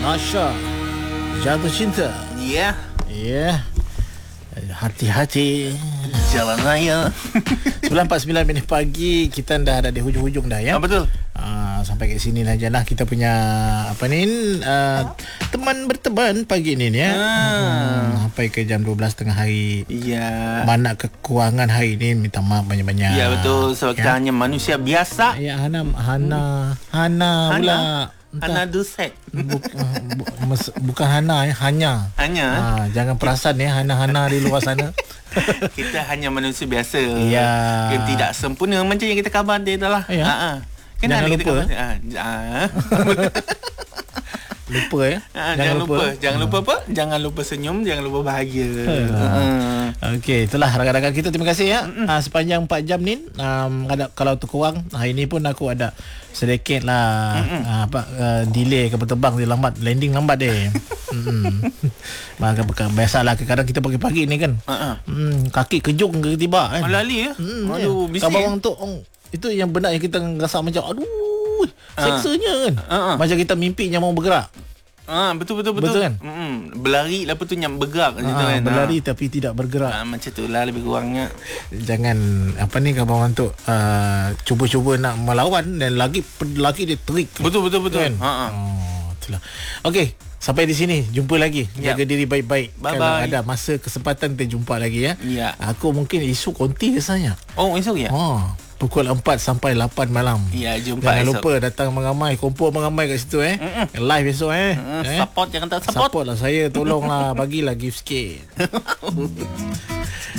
Nasha jatuh cinta. Ya, Ya. Hati-hati. jalan raya. 9.49 minit pagi. Kita dah ada di hujung-hujung dah ya. Betul. Sampai ke sini saja lah kita punya teman berteman pagi ni ya. Sampai ke jam 12 tengah hari. Ya. Mana kekurangan hari ni minta maaf banyak-banyak. Ya betul. Sebab kita hanya manusia biasa. Ya Hana pula. Hana Duset. Bukan Hana ya, Hanya. Jangan perasan ya Hana di luar sana. Kita hanya manusia biasa. Ya. Yang tidak sempurna macam yang kita khabar dia dah lah. Ya. Jangan lupa. Lupa ya. Jangan lupa apa? Jangan lupa senyum, jangan lupa bahagia. Okey, itulah rakan-rakan kita. Terima kasih ya. Sepanjang 4 jam ni kalau terkurang, hari ni pun aku ada sedikit lah delay kapal terbang dia lambat, landing lambat dia. Maka biasalah kadang kita pagi-pagi ni kan. Kaki kejung ke tiba kan. Lali ya. Aduh, bising. Kabar orang tu itu yang benar yang kita rasa macam aduh, seksanya kan. Macam kita mimpi yang mau bergerak. Betul kan? Berlari lepas tu yang bergerak macam tu kan. Berlari tapi tidak bergerak. Macam tu lah lebih kurangnya. Jangan kabar orang tu cuba-cuba nak melawan dan lagi dia terik. Betul kan? Itulah. Okey, sampai di sini. Jumpa lagi. Jaga diri baik-baik. Bye-bye. Kalau ada masa kesempatan kita jumpa lagi ya. Aku mungkin esok konti rasanya. Oh, esok ya? Pukul 4 sampai 8 malam. Ya, jumpa jangan esok. lupa datang mengamai, kumpul mengamai kat situ Live esok Support, jangan tak support. Support lah saya, tolonglah bagilah gift sikit.